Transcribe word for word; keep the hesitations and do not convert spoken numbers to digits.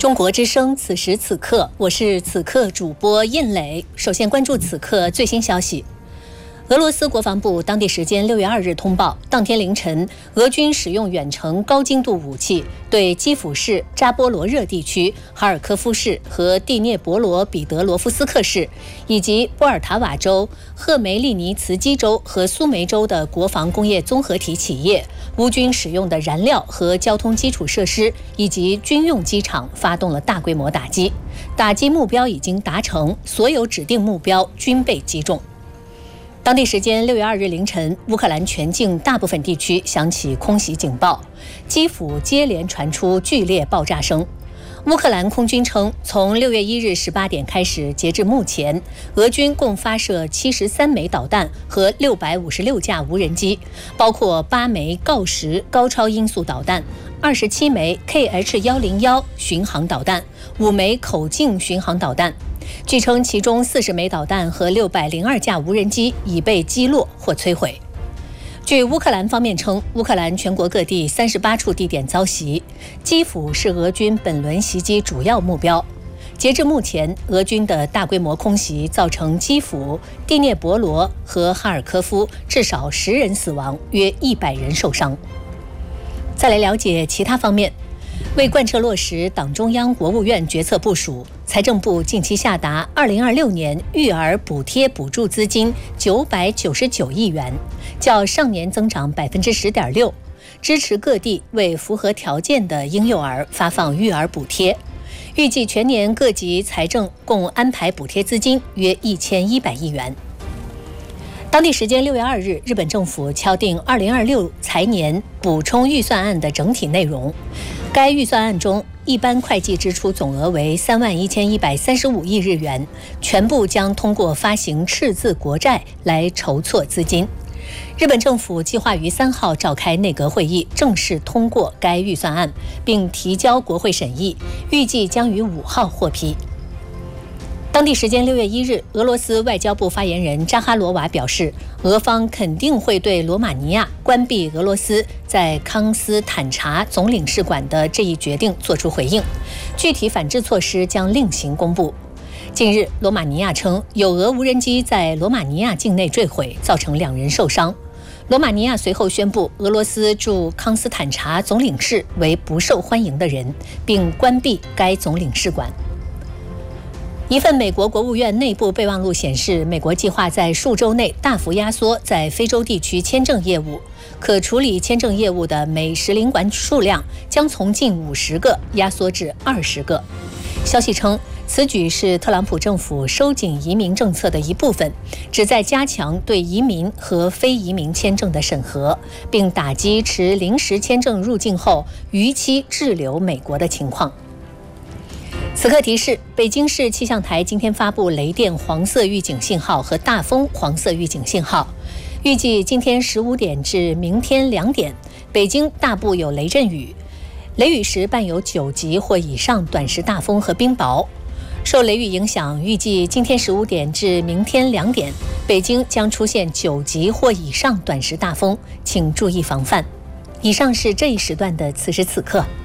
中国之声，此时此刻，我是此刻主播印磊。首先关注此刻最新消息。俄罗斯国防部当地时间六月二日通报，当天凌晨，俄军使用远程高精度武器对基辅市、扎波罗热地区、哈尔科夫市和第聂伯罗彼得罗夫斯克市，以及波尔塔瓦州、赫梅利尼茨基州和苏梅州的国防工业综合体企业、乌军使用的燃料和交通基础设施以及军用机场发动了大规模打击，打击目标已经达成，所有指定目标均被击中。当地时间六月二日凌晨，乌克兰全境大部分地区响起空袭警报，基辅接连传出剧烈爆炸声。乌克兰空军称，从六月一日十八点开始，截至目前，俄军共发射七十三枚导弹和六百五十六架无人机，包括八枚锆石高超音速导弹、二十七枚 K H 一零一巡航导弹、五枚口径巡航导弹。据称，其中四十枚导弹和六百零二架无人机已被击落或摧毁。据乌克兰方面称，乌克兰全国各地三十八处地点遭袭，基辅是俄军本轮袭击主要目标。截至目前，俄军的大规模空袭造成基辅、第聂伯罗和哈尔科夫至少十人死亡，约一百人受伤。再来了解其他方面。为贯彻落实党中央、国务院决策部署，财政部近期下达二零二六年育儿补贴补助资金九百九十九亿元，较上年增长百分之十点六，支持各地为符合条件的婴幼儿发放育儿补贴。预计全年各级财政共安排补贴资金约一千一百亿元。当地时间六月二日，日本政府敲定二零二六财年补充预算案的整体内容。该预算案中，一般会计支出总额为三万一千一百三十五亿日元，全部将通过发行赤字国债来筹措资金。日本政府计划于三号召开内阁会议，正式通过该预算案，并提交国会审议，预计将于五号获批。当地时间六月一日，俄罗斯外交部发言人扎哈罗娃表示，俄方肯定会对罗马尼亚关闭俄罗斯在康斯坦察总领事馆的这一决定作出回应，具体反制措施将另行公布。近日，罗马尼亚称有俄无人机在罗马尼亚境内坠毁，造成两人受伤。罗马尼亚随后宣布俄罗斯驻康斯坦察总领事为不受欢迎的人，并关闭该总领事馆。一份美国国务院内部备忘录显示，美国计划在数周内大幅压缩在非洲地区签证业务，可处理签证业务的美使领馆数量将从近五十个压缩至二十个。消息称，此举是特朗普政府收紧移民政策的一部分，旨在加强对移民和非移民签证的审核，并打击持临时签证入境后逾期滞留美国的情况。此刻提示，北京市气象台今天发布雷电黄色预警信号和大风黄色预警信号。预计今天十五点至明天两点，北京大部有雷阵雨，雷雨时伴有九级或以上短时大风和冰雹。受雷雨影响，预计今天十五点至明天两点，北京将出现九级或以上短时大风，请注意防范。以上是这一时段的此时此刻。